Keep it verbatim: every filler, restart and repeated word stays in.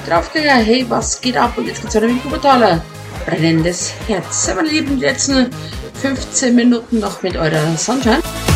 Draufgänger, hey, was geht ab? Und jetzt geht's weiter mit Wuppertaler. Brennendes Herz. So, meine Lieben, die letzten fünfzehn Minuten noch mit eurer Sunshine.